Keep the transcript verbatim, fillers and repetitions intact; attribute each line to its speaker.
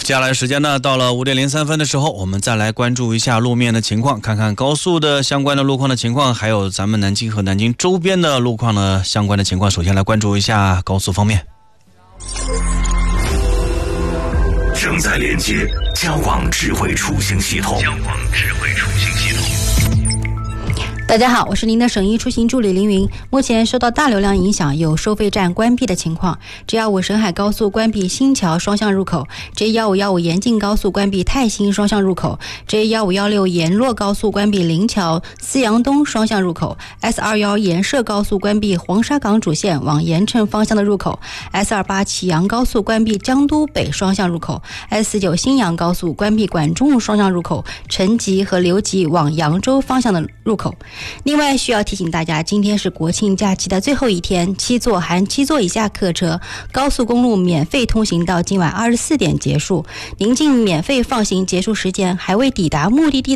Speaker 1: 接下来时间呢，到了五点零三分的时候，我们再来关注一下路面的情况，看看高速的相关的路况的情况，还有咱们南京和南京周边的路况的相关的情况。首先来关注一下高速方面。
Speaker 2: 正在连接交广智慧出行系统。交广智慧出行系统。
Speaker 3: 大家好，我是您的省一出行助理凌云。目前受到大流量影响，有收费站关闭的情况。J 一五沈海高速关闭新桥双向入口， J 一五一五沿晋高速关闭泰兴双向入口， J 一五一六沿洛高速关闭临桥思阳东双向入口， S 二十一沿涉高速关闭黄沙港主线往盐城方向的入口， S 二十八启阳高速关闭江都北双向入口， S 四十九新阳高速关闭管中双向入口，陈集和刘集往扬州方向的入口。另外需要提醒大家，今天是国庆假期的最后一天，七座含七座以下客车高速公路免费通行到今晚二十四点结束，临近免费放行结束时间还未抵达目的地